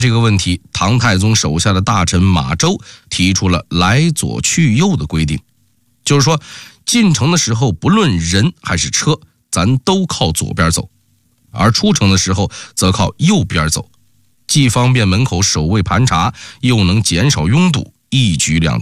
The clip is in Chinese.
这个问题，唐太宗手下的大臣马周提出了来左去右的规定，就是说进城的时候不论人还是车，咱都靠左边走，而出城的时候则靠右边走，既方便门口守卫盘查，又能减少拥堵，一举两得。